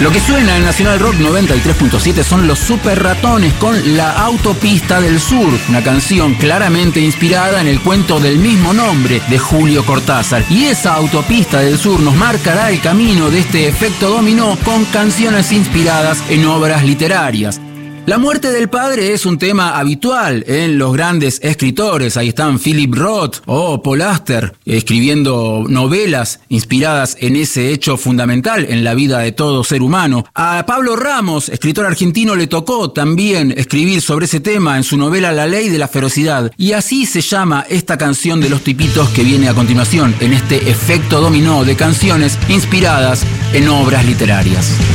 Lo que suena en Nacional Rock 93.7 son los Super Ratones con La Autopista del Sur, una canción claramente inspirada en el cuento del mismo nombre de Julio Cortázar. Y esa Autopista del Sur nos marcará el camino de este efecto dominó con canciones inspiradas en obras literarias. La muerte del padre es un tema habitual en los grandes escritores. Ahí están Philip Roth o Paul Auster escribiendo novelas inspiradas en ese hecho fundamental en la vida de todo ser humano. A Pablo Ramos, escritor argentino, le tocó también escribir sobre ese tema en su novela La Ley de la Ferocidad. Y así se llama esta canción de Los Tipitos que viene a continuación en este efecto dominó de canciones inspiradas en obras literarias.